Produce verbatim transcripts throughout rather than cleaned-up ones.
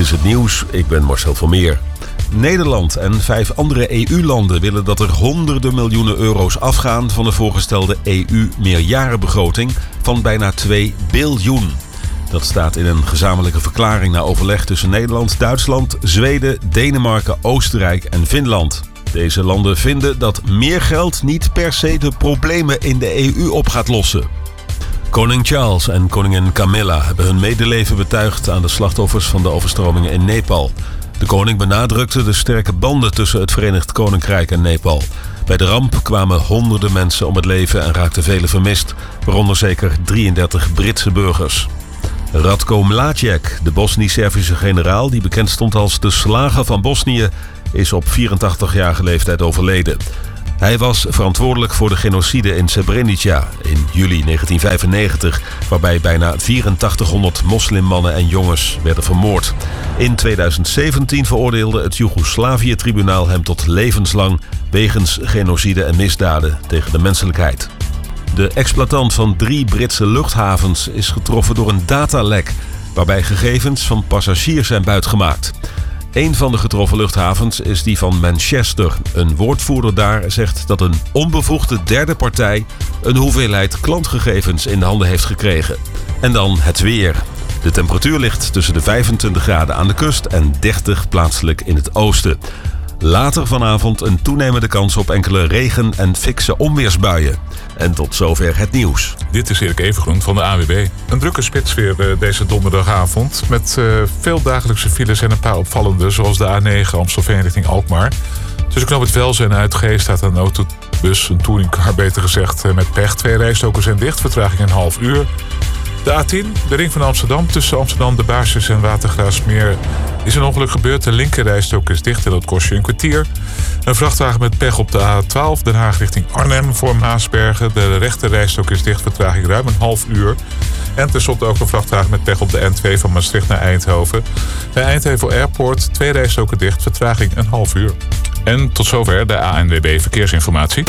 is het nieuws, ik ben Marcel van Meer. Nederland en vijf andere E U-landen willen dat er honderden miljoenen euro's afgaan van de voorgestelde E U-meerjarenbegroting van bijna twee biljoen. Dat staat in een gezamenlijke verklaring na overleg tussen Nederland, Duitsland, Zweden, Denemarken, Oostenrijk en Finland. Deze landen vinden dat meer geld niet per se de problemen in de E U op gaat lossen. Koning Charles en koningin Camilla hebben hun medeleven betuigd aan de slachtoffers van de overstromingen in Nepal. De koning benadrukte de sterke banden tussen het Verenigd Koninkrijk en Nepal. Bij de ramp kwamen honderden mensen om het leven en raakten velen vermist, waaronder zeker drieëndertig Britse burgers. Ratko Mladic, de Bosnisch-Servische generaal die bekend stond als de slager van Bosnië, is op vierentachtigjarige leeftijd overleden. Hij was verantwoordelijk voor de genocide in Srebrenica in juli negentien vijfennegentig... waarbij bijna vierentachtighonderd moslimmannen en jongens werden vermoord. In tweeduizend zeventien veroordeelde het Joegoslavië-tribunaal hem tot levenslang wegens genocide en misdaden tegen de menselijkheid. De exploitant van drie Britse luchthavens is getroffen door een datalek, waarbij gegevens van passagiers zijn buitgemaakt. Een van de getroffen luchthavens is die van Manchester. Een woordvoerder daar zegt dat een onbevoegde derde partij een hoeveelheid klantgegevens in de handen heeft gekregen. En dan het weer. De temperatuur ligt tussen de vijfentwintig graden aan de kust en dertig plaatselijk in het oosten. Later vanavond een toenemende kans op enkele regen- en fikse onweersbuien. En tot zover het nieuws. Dit is Erik Evengroen van de A W B. Een drukke spits weer uh, deze donderdagavond. Met uh, veel dagelijkse files en een paar opvallende, zoals de A negen Amstelveen richting Alkmaar. Tussen Knoop het Velzen en Uitgeest staat een autobus, een touringcar beter gezegd, uh, met pech. Twee rijstroken zijn dicht, vertraging een half uur. De A tien, de ring van Amsterdam, tussen Amsterdam, de Baarsjes en Watergraafsmeer is een ongeluk gebeurd. De linkerrijstrook is dicht en dat kost je een kwartier. Een vrachtwagen met pech op de A twaalf, Den Haag richting Arnhem voor Maasbergen. De rechterrijstrook is dicht, vertraging ruim een half uur. En tenslotte ook een vrachtwagen met pech op de N twee van Maastricht naar Eindhoven. Bij Eindhoven Airport, twee rijstroken dicht, vertraging een half uur. En tot zover de A N W B Verkeersinformatie.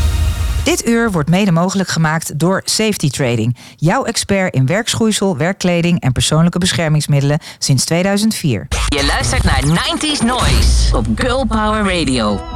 Dit uur wordt mede mogelijk gemaakt door Safety Trading. Jouw expert in werkschoeisel, werkkleding en persoonlijke beschermingsmiddelen sinds tweeduizend vier. Je luistert naar nineties Noise op Girl Power Radio.